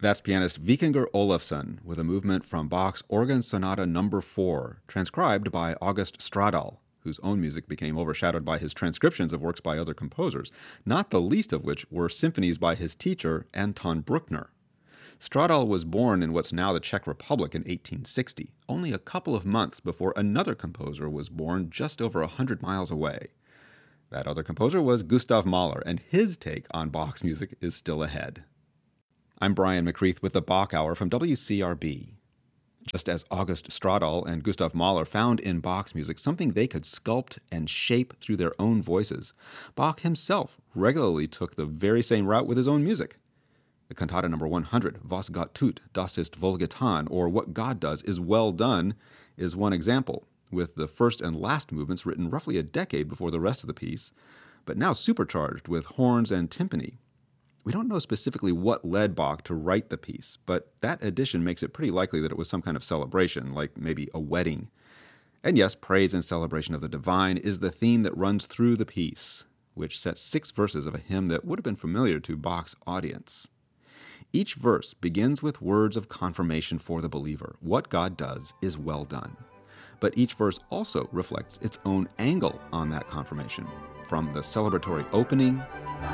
That's pianist Vikingur Olafsson with a movement from Bach's Organ Sonata No. 4, transcribed by August Stradal, whose own music became overshadowed by his transcriptions of works by other composers, not the least of which were symphonies by his teacher, Anton Bruckner. Stradal was born in what's now the Czech Republic in 1860, only a couple of months before another composer was born just over 100 miles away. That other composer was Gustav Mahler, and his take on Bach's music is still ahead. I'm Brian McCreath with the Bach Hour from WCRB. Just as August Stradal and Gustav Mahler found in Bach's music something they could sculpt and shape through their own voices, Bach himself regularly took the very same route with his own music. The cantata number 100, Was Gott tut, das ist wohlgetan, or What God Does is Well Done, is one example, with the first and last movements written roughly a decade before the rest of the piece, but now supercharged with horns and timpani. We don't know specifically what led Bach to write the piece, but that addition makes it pretty likely that it was some kind of celebration, like maybe a wedding. And yes, praise and celebration of the divine is the theme that runs through the piece, which sets 6 verses of a hymn that would have been familiar to Bach's audience. Each verse begins with words of confirmation for the believer. What God does is well done. But each verse also reflects its own angle on that confirmation, from the celebratory opening